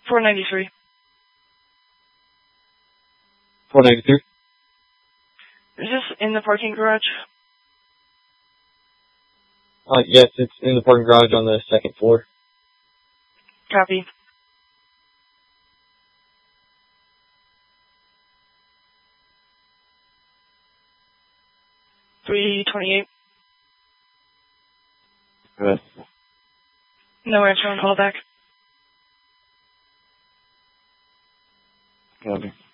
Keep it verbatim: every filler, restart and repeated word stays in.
four ninety-three. four ninety-three? Is this in the parking garage? Uh, yes, it's in the parking garage on the second floor. Copy. three twenty-eight. Good. No answer on callback. Copy.